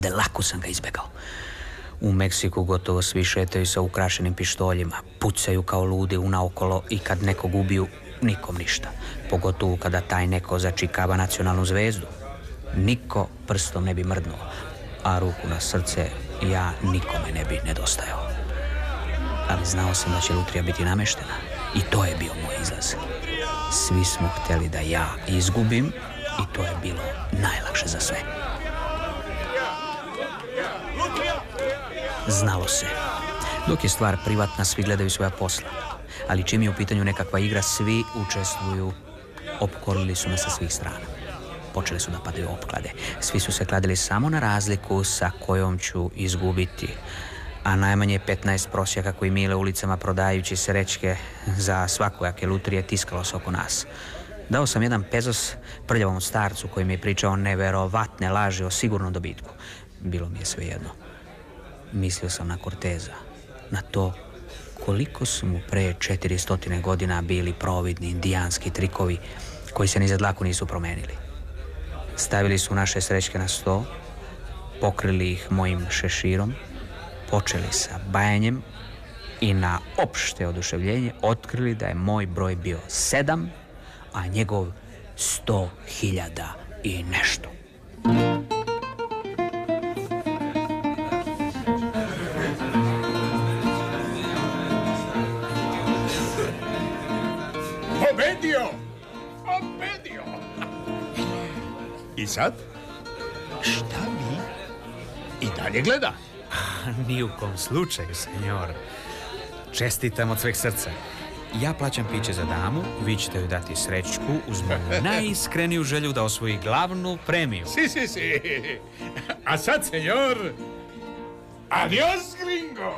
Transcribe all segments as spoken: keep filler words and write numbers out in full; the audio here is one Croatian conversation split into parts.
Da lako sam ga izbegao. U Meksiku gotovo svi šetaju sa ukrašenim pištoljima, pucaju kao ludi unaokolo i kad nekog ubiju, nikom ništa. Pogotovo kada taj neko začikava nacionalnu zvezdu. Niko prstom ne bi mrdnuo, a ruku na srce ja nikome ne bi nedostajao. Ali znao sam da će lutrija biti nameštena i to je bio moj izlaz. Svi smo htjeli da ja izgubim i to je bilo najlakše za sve. Znalo se. Dok je stvar privatna, svi gledaju svoja posla. Ali čim je u pitanju nekakva igra, svi učestvuju. Opkolili su me sa svih strana. Počeli su da padaju opklade. Svi su se kladili samo na razliku sa kojom ću izgubiti. A najmanje petnaest prosjaka koji mile ulicama prodajući srećke za svakojake lutrije tiskalo se oko nas. Dao sam jedan pezos prljavom starcu koji mi je pričao neverovatne laži o sigurnom dobitku. Bilo mi je svejedno. Mislio sam na Corteza, na to koliko su mu pre četiristo godina bili providni indijanski trikovi koji se ni za dlaku nisu promenili. Stavili su naše srećke na sto, pokrili ih mojim šeširom, počeli sa bajanjem i na opšte oduševljenje otkrili da je moj broj bio sedam, a njegov sto hiljada i nešto. Pobedio! Pobedio! I sad? Šta mi? I dalje gleda? Ni u kom slučaju, senjor. Čestitam od sveg srca. Ja plaćam piće za damu, vi ćete joj dati srećku uz moju najiskreniju želju da osvoji glavnu premiju. Si, si, si. A sad, senjor, adios, gringo!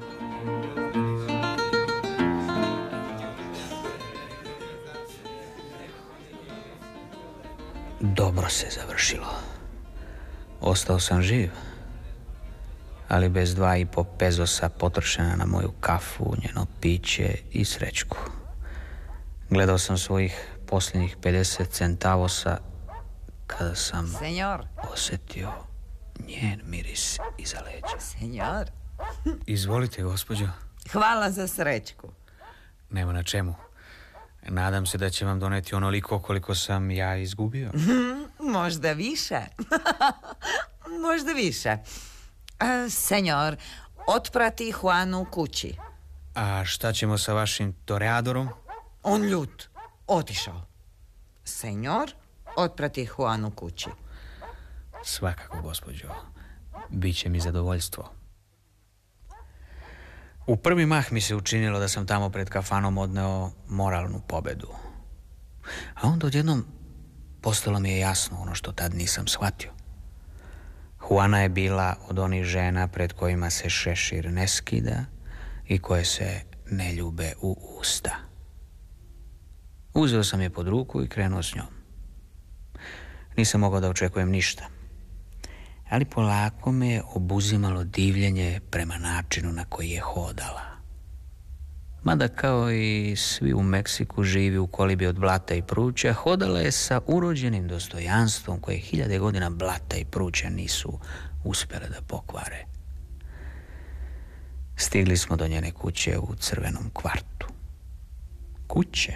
Dobro se završilo. Ostao sam živ, ali bez dva i po pezosa potrošena na moju kafu, njeno piće i srećku. Gledao sam svojih posljednjih pedeset centavosa kada sam Senjor. osjetio njen miris iza leđa. Senjor. Izvolite, gospođo. Hvala za srećku. Nema na čemu. Nadam se da će vam doneti onoliko koliko sam ja izgubio. Možda više. Možda više. A, senjor, otprati Juanu kući. A šta ćemo sa vašim toreadorom? On ljut. Otišao. Senjor, otprati Juanu kući. Svakako, gospođo. Biće mi zadovoljstvo. U prvi mah mi se učinilo da sam tamo pred kafanom odneo moralnu pobedu. A onda odjednom postalo mi je jasno ono što tad nisam shvatio. Juana je bila od onih žena pred kojima se šešir ne skida i koje se ne ljube u usta. Uzeo sam je pod ruku i krenuo s njom. Nisam mogao da očekujem ništa, ali polako me je obuzimalo divljenje prema načinu na koji je hodala. Mada kao i svi u Meksiku živi u kolibi od blata i pruća, hodala je sa urođenim dostojanstvom koje hiljade godina blata i pruća nisu uspjele da pokvare. Stigli smo do njene kuće u crvenom kvartu. Kuće?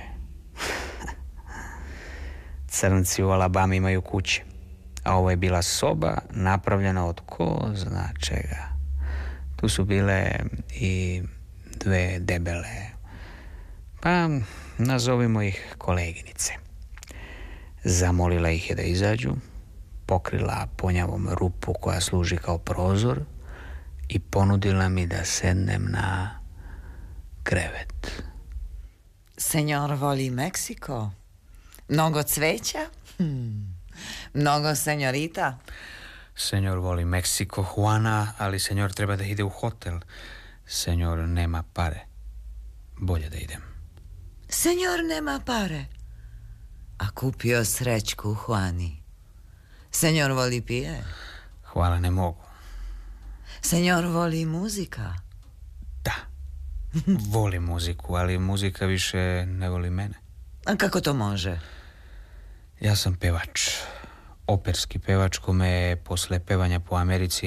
Crnci u Alabami imaju kuće, a ovo je bila soba napravljena od ko zna čega. Tu su bile i dve debele, pa nazovimo ih koleginice. Zamolila ih je da izađu, pokrila ponjavom rupu koja služi kao prozor i ponudila mi da sednem na krevet. Senjor voli Meksiko? Mnogo cveća? Hmm. Mnogo senjorita? Senjor voli Meksiko, Juana, ali senjor treba da ide u hotel. Senjor nema pare. Bolje da idem. Senjor nema pare, a kupio srećku Juani. Senjor voli pije? Hvala, ne mogu. Senjor voli muzika? Da, volim muziku, ali muzika više ne voli mene. A kako to može? Ja sam pevač. Operski pevač kome je posle pevanja po Americi